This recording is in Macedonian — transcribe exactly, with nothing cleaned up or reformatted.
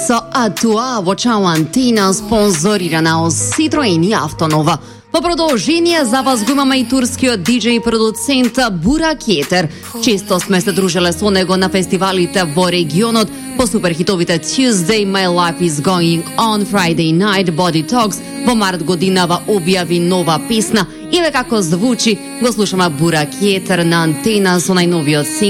So Atua во Чао Антина, спонзорирана од Citroen и Автонова. Во продолжение за вас го имаме и турскиот диџеј и продуцент Бура Кетер. Често сме се дружеле со него на фестивалите во регионот по суперхитовите Tuesday, My Life is Going On, Friday Night, Body Talks. Во март годинава објави нова песна и ве како звучи го слушаме Бура Кетер на Антена со најновиот сингл